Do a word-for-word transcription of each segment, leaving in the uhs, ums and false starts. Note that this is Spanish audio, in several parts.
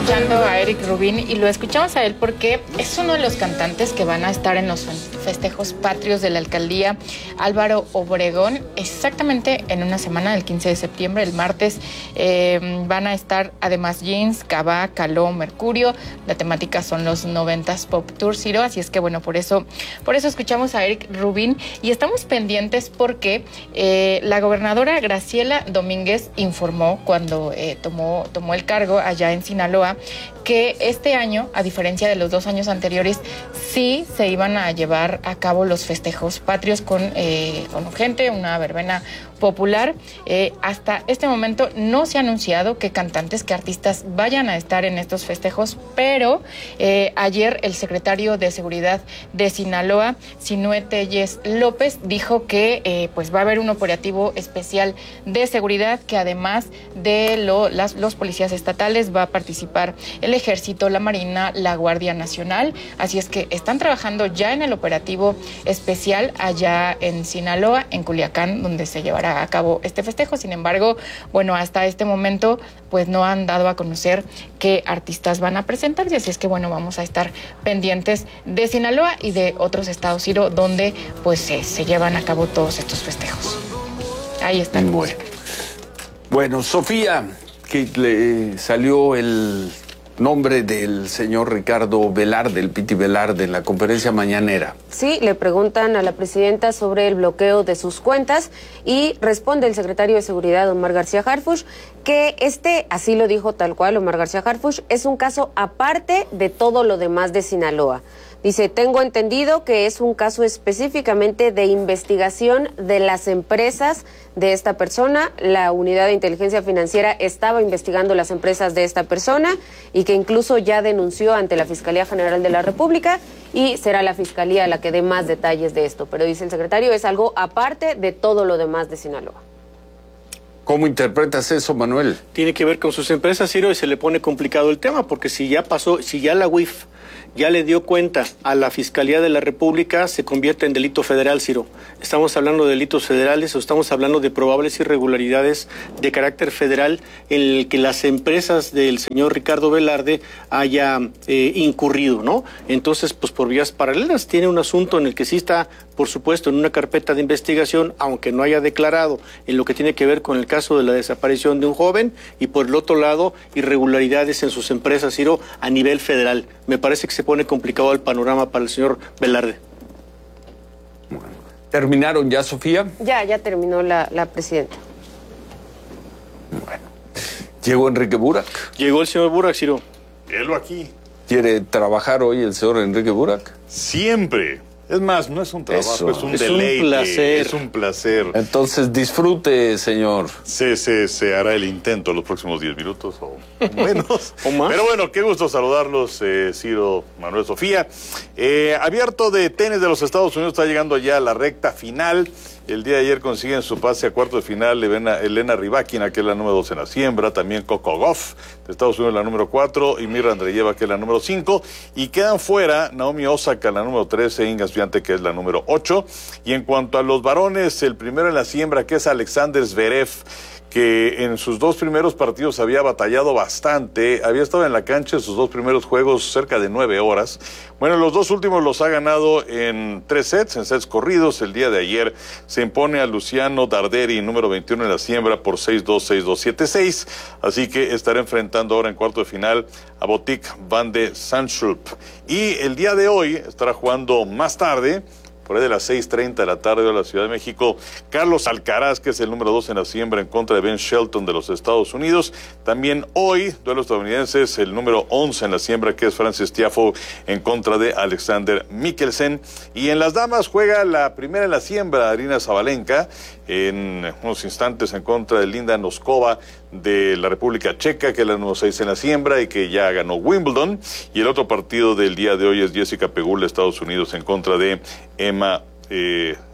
escuchando a Eric Rubin y lo escuchamos a él porque es uno de los cantantes que van a estar en los festejos patrios de la alcaldía Álvaro Obregón exactamente en una semana, el quince de septiembre, el martes. Eh, van a estar además Jeans, Cabá, Caló, Mercurio. La temática son los noventas Pop Tour, Ciro, así es que bueno, por eso, por eso escuchamos a Eric Rubin y estamos pendientes porque eh, la gobernadora Graciela Domínguez informó cuando eh, tomó, tomó el cargo allá en Sinaloa que este año, a diferencia de los dos años anteriores, sí se iban a llevar a cabo los festejos patrios con, eh, con gente, una verbena popular. Eh, hasta este momento no se ha anunciado qué cantantes, qué artistas vayan a estar en estos festejos, pero eh, ayer el secretario de Seguridad de Sinaloa, Sinue Telles López, dijo que eh, pues va a haber un operativo especial de seguridad, que además de lo, las, los policías estatales va a participar el Ejército, la Marina, la Guardia Nacional, así es que están trabajando ya en el operativo especial allá en Sinaloa, en Culiacán, donde se llevará a cabo este festejo. Sin embargo, bueno, hasta este momento pues no han dado a conocer qué artistas van a presentarse, así es que bueno, vamos a estar pendientes de Sinaloa y de otros estados, Ciro, donde pues se, se llevan a cabo todos estos festejos. Ahí están. Bueno, bueno, Sofía, que le salió el nombre del señor Ricardo Velarde, el Piti Velarde, en la conferencia mañanera. Sí, le preguntan a la presidenta sobre el bloqueo de sus cuentas y responde el secretario de Seguridad, Omar García Harfuch, que este, así lo dijo tal cual Omar García Harfuch, es un caso aparte de todo lo demás de Sinaloa. Dice, tengo entendido que es un caso específicamente de investigación de las empresas de esta persona. La unidad de inteligencia financiera estaba investigando las empresas de esta persona y que incluso ya denunció ante la Fiscalía General de la República y será la Fiscalía la que dé más detalles de esto. Pero dice el secretario, es algo aparte de todo lo demás de Sinaloa. ¿Cómo interpretas eso, Manuel? Tiene que ver con sus empresas, Ciro, y se le pone complicado el tema, porque si ya pasó, si ya la U I F ya le dio cuenta a la Fiscalía de la República, se convierte en delito federal, Ciro. Estamos hablando de delitos federales o estamos hablando de probables irregularidades de carácter federal en el que las empresas del señor Ricardo Velarde haya eh, incurrido, ¿no? Entonces, pues por vías paralelas, tiene un asunto en el que sí está, por supuesto, en una carpeta de investigación, aunque no haya declarado en lo que tiene que ver con el caso de la desaparición de un joven, y por el otro lado, irregularidades en sus empresas, Ciro, a nivel federal. Me parece que se pone complicado el panorama para el señor Velarde. Bueno, ¿terminaron ya, Sofía? Ya, ya terminó la, la presidenta. Bueno. ¿Llegó Enrique Burak? Llegó el señor Burak, Ciro. Velo aquí. ¿Quiere trabajar hoy el señor Enrique Burak? Siempre. Es más, no es un trabajo, Eso. es un Es deleite. un placer. Es un placer. Entonces disfrute, señor. Se, se, se hará el intento los próximos diez minutos o menos. ¿O más? Pero bueno, qué gusto saludarlos, eh, Ciro, Manuel, Sofía. Eh, abierto de tenis de los Estados Unidos está llegando ya a la recta final. El día de ayer consiguen su pase a cuarto de final Elena, Elena Rybakina, que es la número dos en la siembra, también Coco Gauff de Estados Unidos, la número cuatro, y Mirra Andreeva, que es la número cinco, y quedan fuera Naomi Osaka, la número trece, Inga Swiatek, que es la número ocho, y en cuanto a los varones, el primero en la siembra, que es Alexander Zverev, que en sus dos primeros partidos había batallado bastante, había estado en la cancha en sus dos primeros juegos cerca de nueve horas. Bueno, los dos últimos los ha ganado en tres sets, en sets corridos. El día de ayer se impone a Luciano Darderi, número veintiuno en la siembra, por seis dos, seis dos, siete seis. Así que estará enfrentando ahora en cuarto de final a Botic van de Zandschulp. Y el día de hoy estará jugando más tarde, por ahí de las seis treinta de la tarde de la Ciudad de México, Carlos Alcaraz, que es el número dos en la siembra, en contra de Ben Shelton de los Estados Unidos. También hoy, duelo estadounidenses, el número once en la siembra, que es Francis Tiafoe, en contra de Alexander Mikkelsen. Y en las damas juega la primera en la siembra, Arina Sabalenka, en unos instantes en contra de Linda Noskova de la República Checa, que es la número seis en la siembra y que ya ganó Wimbledon. Y el otro partido del día de hoy es Jessica Pegula, Estados Unidos, en contra de Emma eh,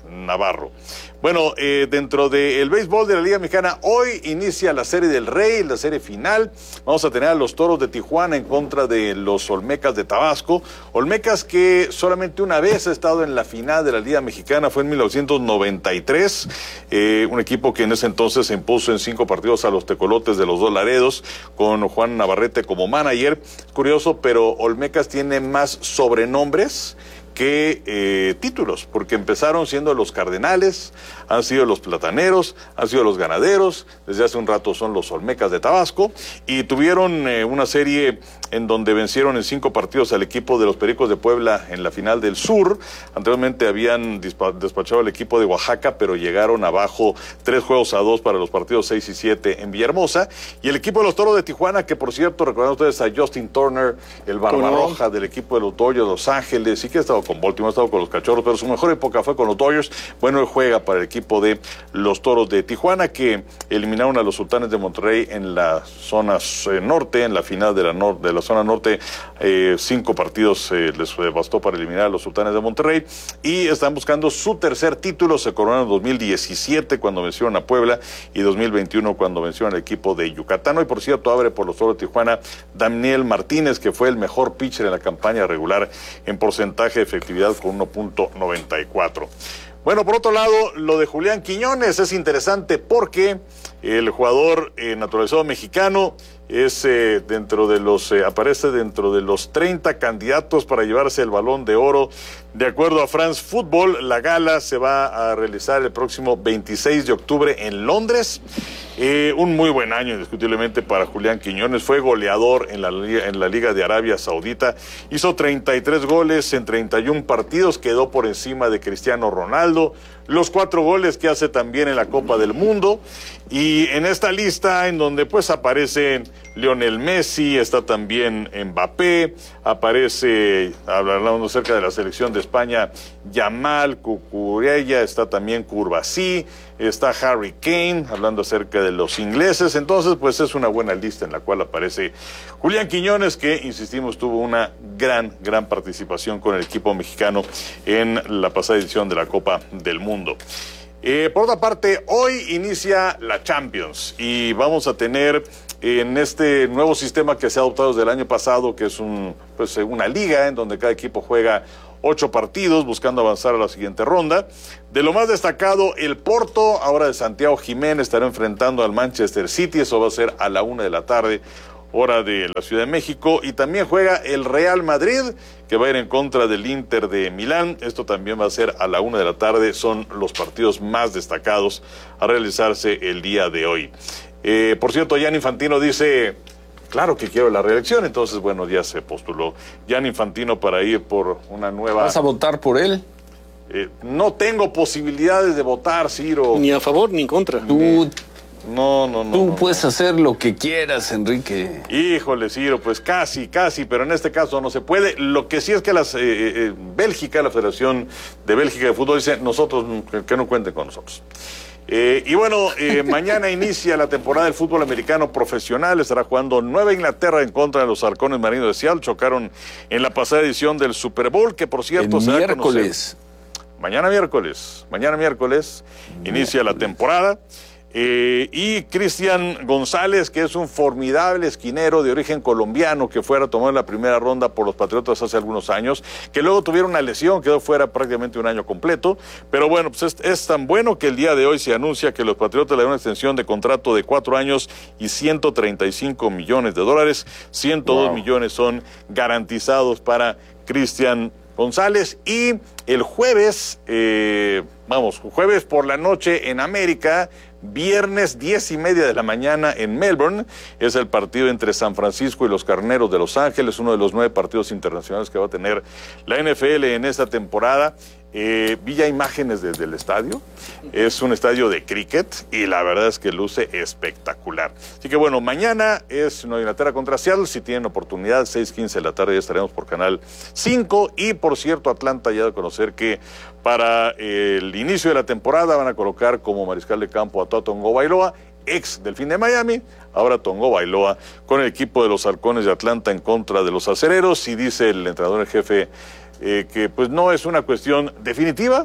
Navarro. Bueno, eh, dentro del béisbol de la Liga Mexicana, hoy inicia la Serie del Rey, la serie final. Vamos a tener a los Toros de Tijuana en contra de los Olmecas de Tabasco. Olmecas que solamente una vez ha estado en la final de la Liga Mexicana, fue en mil novecientos noventa y tres. Eh, un equipo que en ese entonces se impuso en cinco partidos a los Tecolotes de los Dos Laredos, con Juan Navarrete como manager. Curioso, pero Olmecas tiene más sobrenombres que eh, títulos, porque empezaron siendo los Cardenales, han sido los Plataneros, han sido los Ganaderos, desde hace un rato son los Olmecas de Tabasco, y tuvieron eh, una serie en donde vencieron en cinco partidos al equipo de los Pericos de Puebla en la final del Sur. Anteriormente habían despachado al equipo de Oaxaca, pero llegaron abajo tres juegos a dos para los partidos seis y siete en Villahermosa, y el equipo de los Toros de Tijuana, que por cierto, recuerdan ustedes a Justin Turner, el Barbarroja del equipo de los Dodgers de Los Ángeles, y que ha estado con Baltimore, ha estado con los Cachorros, pero su mejor época fue con los Dodgers. Bueno, él juega para el equipo de los Toros de Tijuana, que eliminaron a los Sultanes de Monterrey en la zona eh, norte, en la final de la, nor de la zona norte. Eh, cinco partidos eh, les bastó para eliminar a los Sultanes de Monterrey, y están buscando su tercer título. Se coronaron en dos mil diecisiete cuando vencieron a Puebla, y dos mil veintiuno cuando vencieron al equipo de Yucatán. Hoy, por cierto, abre por los Toros de Tijuana Daniel Martínez, que fue el mejor pitcher en la campaña regular en porcentaje de efectividad con uno punto noventa y cuatro. Bueno, por otro lado, lo de Julián Quiñones es interesante porque el jugador eh, naturalizado mexicano es eh, dentro de los eh, aparece dentro de los treinta candidatos para llevarse el Balón de Oro. De acuerdo a France Football, la gala se va a realizar el próximo veintiséis de octubre en Londres. Eh, un muy buen año, indiscutiblemente, para Julián Quiñones. Fue goleador en la, en la Liga de Arabia Saudita. Hizo treinta y tres goles en treinta y un partidos. Quedó por encima de Cristiano Ronaldo. Los cuatro goles que hace también en la Copa del Mundo. Y en esta lista, en donde pues aparecen Lionel Messi, está también Mbappé, aparece, hablando acerca de la selección de España, Yamal, Cucurella, está también Curvasí, está Harry Kane, hablando acerca de los ingleses. Entonces, pues es una buena lista en la cual aparece Julián Quiñones, que, insistimos, tuvo una gran, gran participación con el equipo mexicano en la pasada edición de la Copa del Mundo. Eh, por otra parte, hoy inicia la Champions y vamos a tener en este nuevo sistema que se ha adoptado desde el año pasado, que es un, pues, una liga en donde cada equipo juega ocho partidos buscando avanzar a la siguiente ronda. De lo más destacado, el Porto, ahora de Santiago Jiménez, estará enfrentando al Manchester City. Eso va a ser a la una de la tarde, hora de la Ciudad de México. Y también juega el Real Madrid, que va a ir en contra del Inter de Milán. Esto también va a ser a la una de la tarde. Son los partidos más destacados a realizarse el día de hoy. Eh, por cierto, Gianni Infantino dice, claro que quiero la reelección. Entonces, bueno, ya se postuló Gianni Infantino para ir por una nueva... ¿Vas a votar por él? Eh, no tengo posibilidades de votar, Ciro. Ni a favor ni en contra. Tú... No, no, no. Tú no, puedes no. hacer lo que quieras, Enrique. Híjole, Ciro, pues casi, casi, pero en este caso no se puede. Lo que sí es que las, eh, eh, Bélgica, la Federación de Bélgica de Fútbol, dice, nosotros, que, que no cuenten con nosotros. Eh, y bueno, eh, mañana inicia la temporada del fútbol americano profesional. Estará jugando Nueva Inglaterra en contra de los Halcones Marinos de Seattle. Chocaron en la pasada edición del Super Bowl, que por cierto el se miércoles. Mañana miércoles, mañana miércoles inicia la temporada. Eh, y Cristian González, que es un formidable esquinero de origen colombiano que fuera tomado en la primera ronda por los Patriotas hace algunos años, que luego tuvieron una lesión, quedó fuera prácticamente un año completo, pero bueno, pues es, es tan bueno que el día de hoy se anuncia que los Patriotas le dan una extensión de contrato de cuatro años y ciento treinta y cinco millones de dólares, ciento dos wow. millones son garantizados para Cristian González. Y el jueves, eh, vamos, jueves por la noche en América, viernes diez y media de la mañana en Melbourne, es el partido entre San Francisco y los Carneros de Los Ángeles, uno de los nueve partidos internacionales que va a tener la N F L en esta temporada. Eh, vi ya imágenes desde el estadio, es un estadio de cricket y la verdad es que luce espectacular. Así que bueno, mañana es Nueva Inglaterra contra Seattle, si tienen oportunidad, seis quince de la tarde ya estaremos por Canal cinco. Y por cierto, Atlanta ya de conocer que para el inicio de la temporada van a colocar como mariscal de campo a Tua Tagovailoa, ex Delfín de Miami, ahora Tagovailoa con el equipo de los Halcones de Atlanta en contra de los Acereros. Y dice el entrenador en jefe Eh, que pues no es una cuestión definitiva,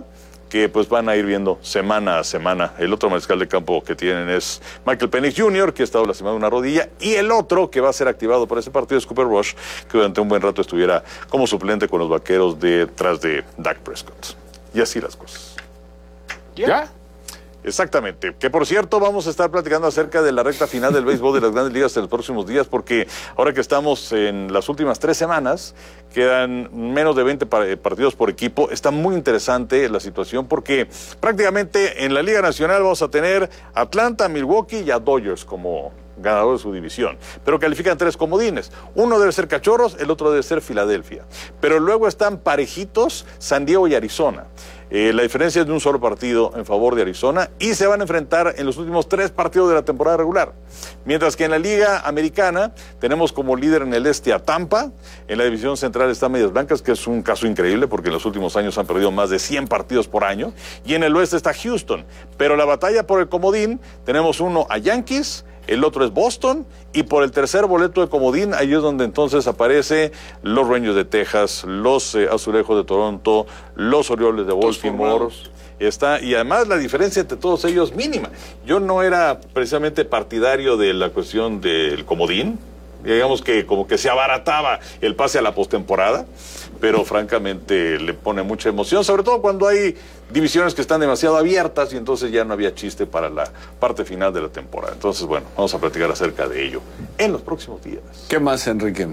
que pues van a ir viendo semana a semana. El otro mariscal de campo que tienen es Michael Penix junior, que ha estado lastimado una rodilla, y el otro que va a ser activado para ese partido es Cooper Rush, que durante un buen rato estuviera como suplente con los Vaqueros detrás de Dak Prescott. Y así las cosas. ¿Ya? ¿Ya? Exactamente, que por cierto vamos a estar platicando acerca de la recta final del béisbol de las grandes ligas en los próximos días, porque ahora que estamos en las últimas tres semanas, quedan menos de veinte partidos por equipo. Está muy interesante la situación porque prácticamente en la Liga Nacional vamos a tener Atlanta, Milwaukee y a Dodgers como ganador de su división, pero califican tres comodines. Uno debe ser Cachorros, el otro debe ser Filadelfia, pero luego están parejitos San Diego y Arizona. Eh, la diferencia es de un solo partido en favor de Arizona y se van a enfrentar en los últimos tres partidos de la temporada regular. Mientras que en la Liga Americana tenemos como líder en el este a Tampa, en la división central está Medias Blancas, que es un caso increíble porque en los últimos años han perdido más de cien partidos por año, y en el oeste está Houston. Pero la batalla por el comodín, tenemos uno a Yankees, el otro es Boston, y por el tercer boleto de comodín, ahí es donde entonces aparece los Rangers de Texas, los eh, Azulejos de Toronto, los Orioles de Baltimore. Está, y además la diferencia entre todos ellos mínima. Yo no era precisamente partidario de la cuestión del comodín, digamos que como que se abarataba el pase a la postemporada, pero francamente le pone mucha emoción, sobre todo cuando hay divisiones que están demasiado abiertas y entonces ya no había chiste para la parte final de la temporada. Entonces, bueno, vamos a platicar acerca de ello en los próximos días. ¿Qué más, Enrique?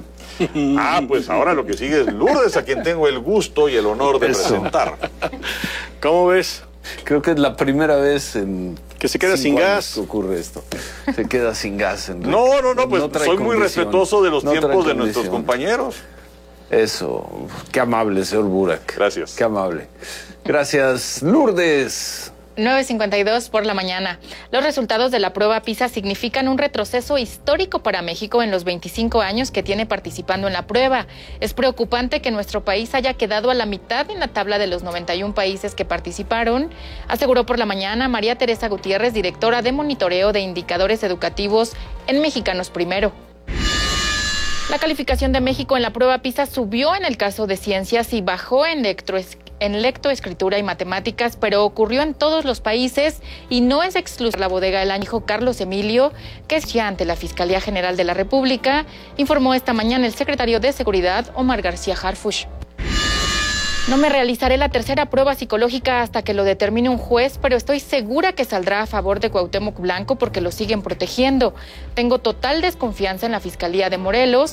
Ah, pues ahora lo que sigue es Lourdes, a quien tengo el gusto y el honor de Eso. presentar. ¿Cómo ves? Creo que es la primera vez en Que se queda cinco sin años gas. que ocurre esto. Se queda sin gas, Enrique. No, no, no, pues trae soy muy condición. respetuoso de los No trae tiempos de nuestros condición. compañeros. Eso, qué amable, señor Burak. Gracias. Qué amable. Gracias, Lourdes. nueve cincuenta y dos por la mañana. Los resultados de la prueba PISA significan un retroceso histórico para México en los veinticinco años que tiene participando en la prueba. Es preocupante que nuestro país haya quedado a la mitad en la tabla de los noventa y un países que participaron, aseguró por la mañana María Teresa Gutiérrez, directora de monitoreo de indicadores educativos en Mexicanos Primero. La calificación de México en la prueba PISA subió en el caso de ciencias y bajó en lectoes- en lectoescritura y matemáticas, pero ocurrió en todos los países y no es exclusiva la bodega del año. Carlos Emilio, que es ya ante la Fiscalía General de la República, informó esta mañana el secretario de Seguridad, Omar García Harfuch. No me realizaré la tercera prueba psicológica hasta que lo determine un juez, pero estoy segura que saldrá a favor de Cuauhtémoc Blanco porque lo siguen protegiendo. Tengo total desconfianza en la Fiscalía de Morelos